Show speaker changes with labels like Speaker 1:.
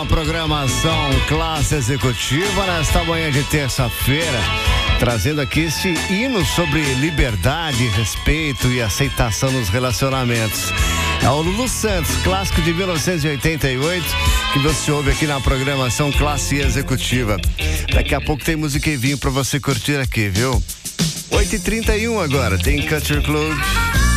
Speaker 1: a programação Classe Executiva nesta manhã de terça-feira, trazendo aqui este hino sobre liberdade, respeito e aceitação nos relacionamentos. É o Lulu Santos, clássico de 1988, que você ouve aqui na programação Classe Executiva. Daqui a pouco tem música e vinho pra você curtir aqui, viu? 8h31 agora, tem Country Club.